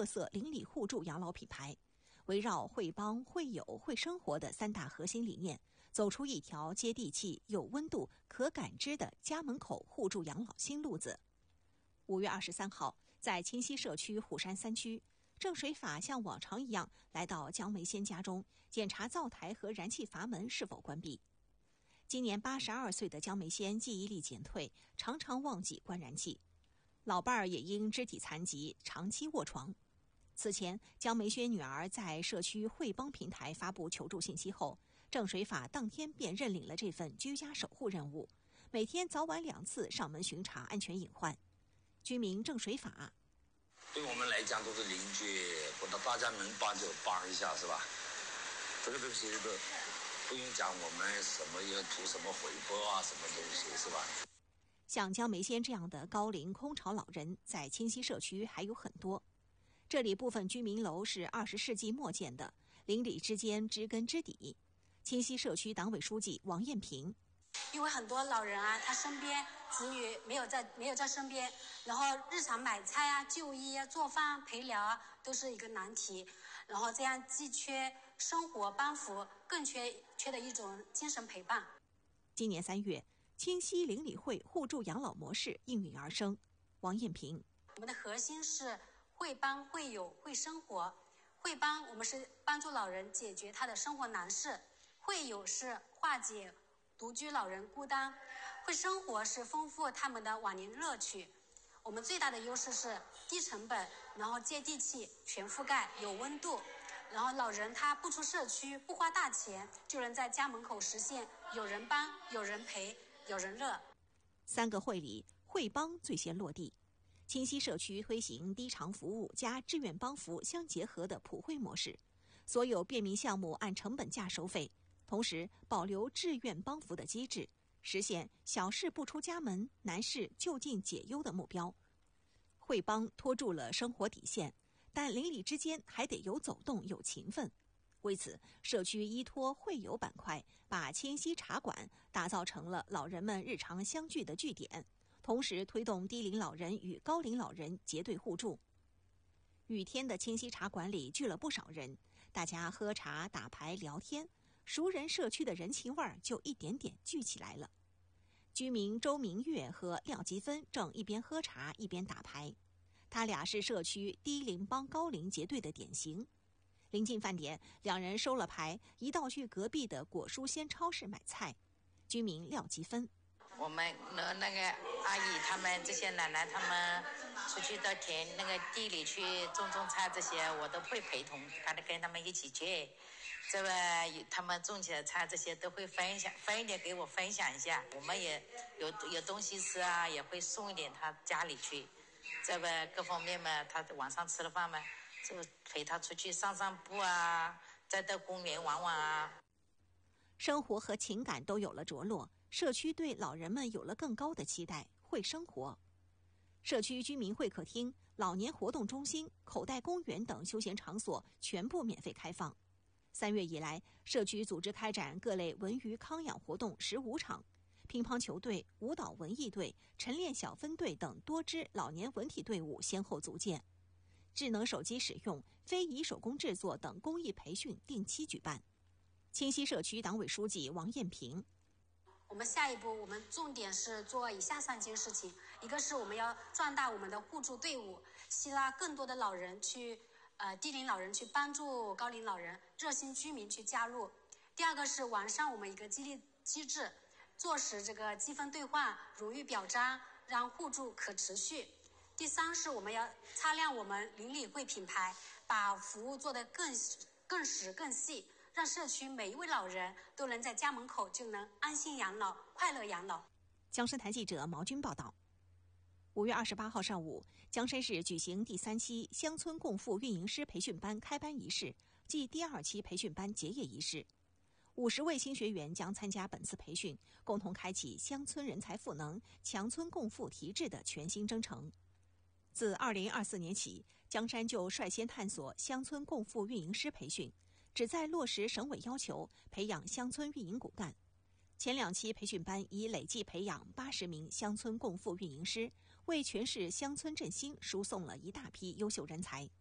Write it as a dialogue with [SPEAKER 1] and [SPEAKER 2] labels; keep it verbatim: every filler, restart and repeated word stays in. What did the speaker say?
[SPEAKER 1] 特色邻里互助养老品牌，围绕惠帮、惠友、惠生活的三大核心理念，走出一条接地气、有温度、可感知的家门口互助养老新路子。五月二十三号，在清溪社区虎山三区，郑水法像往常一样来到江梅仙家中，检查灶台和燃气阀门是否关闭。今年八十二岁的江梅仙记忆力减退，常常忘记关燃气。老伴儿也因肢体残疾长期卧床。此前，江梅仙女儿在社区惠帮平台发布求助信息后，郑水法当天便认领了这份居家守护任务，每天早晚两次上门巡查安全隐患。居民郑水法：
[SPEAKER 2] 对我们来讲都是邻居，不到大家能帮就帮一下，是吧？这个东西都不用讲我们什么要图什么回报啊，什么东西，是吧？
[SPEAKER 1] 像江梅仙这样的高龄空巢老人，在清溪社区还有很多。这里部分居民楼是二十世纪末建的，邻里之间知根知底。清溪社区党委书记王艳平：
[SPEAKER 3] 因为很多老人啊，他身边子女没有在没有在身边，然后日常买菜啊、就医啊、做饭、陪聊啊，都是一个难题。然后这样既缺生活帮扶，更缺缺的一种精神陪伴。
[SPEAKER 1] 今年三月，清溪邻里会互助养老模式应运而生。王艳平：
[SPEAKER 3] 我们的核心是惠帮、惠友、惠生活。惠帮我们是帮助老人解决他的生活难事，惠友是化解独居老人孤单，惠生活是丰富他们的晚年乐趣。我们最大的优势是低成本，然后接地气、全覆盖、有温度。然后老人他不出社区，不花大钱，就能在家门口实现有人帮、有人陪、有人乐。
[SPEAKER 1] 三个会里，惠帮最先落地。清溪社区推行低偿服务加志愿帮扶相结合的普惠模式，所有便民项目按成本价收费，同时保留志愿帮扶的机制，实现小事不出家门，难事就近解忧的目标。惠帮拖住了生活底线，但邻里之间还得有走动有情分。为此，社区依托惠友板块，把清溪茶馆打造成了老人们日常相聚的据点，同时推动低龄老人与高龄老人结对互助。雨天的清溪茶馆里聚了不少人，大家喝茶、打牌、聊天，熟人社区的人情味儿就一点点聚起来了。居民周明月和廖吉芬正一边喝茶一边打牌，他俩是社区低龄帮高龄结对的典型。临近饭点，两人收了牌，一道去隔壁的果蔬鲜超市买菜。居民廖吉芬：
[SPEAKER 4] 我们那那个阿姨他们这些奶奶他们出去到田那个地里去种种菜，这些我都会陪同，跟跟他们一起去。这个他们种起的菜这些都会分享，分一点给我分享一下。我们也有有东西吃啊，也会送一点他家里去。这个各方面嘛，他晚上吃了饭嘛，就陪他出去上上步啊，再到公园玩玩啊。
[SPEAKER 1] 生活和情感都有了着落，社区对老人们有了更高的期待，惠生活。社区居民会客厅、老年活动中心、口袋公园等休闲场所全部免费开放。三月以来，社区组织开展各类文娱康养活动十五场，乒乓球队、舞蹈文艺队、晨练小分队等多支老年文体队伍先后组建。智能手机使用、非遗手工制作等公益培训定期举办。清溪社区党委书记王艳平：
[SPEAKER 3] 我们下一步，我们重点是做以下三件事情：一个是我们要壮大我们的互助队伍，吸纳更多的老人去，呃，低龄老人去帮助高龄老人，热心居民去加入；第二个是完善我们一个激励机制，落实这个积分兑换、荣誉表彰，让互助可持续；第三是我们要擦亮我们邻里会品牌，把服务做得更更实更细。让社区每一位老人都能在家门口就能安心养老、快乐养老。
[SPEAKER 1] 江山台记者毛军报道。五月二十八号上午，江山市举行第三期乡村共富运营师培训班开班仪式暨第二期培训班结业仪式。五十位新学员将参加本次培训，共同开启乡村人才赋能、强村共富提质的全新征程。自二零二四年起，江山就率先探索乡村共富运营师培训，旨在落实省委要求，培养乡村运营骨干。前两期培训班已累计培养八十名乡村共富运营师，为全市乡村振兴输送了一大批优秀人才。